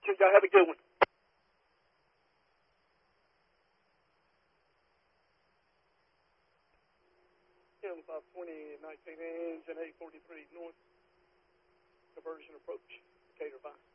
questions. Y'all have a good one. 20, 19 engine 843 north, conversion approach, Decatur 5.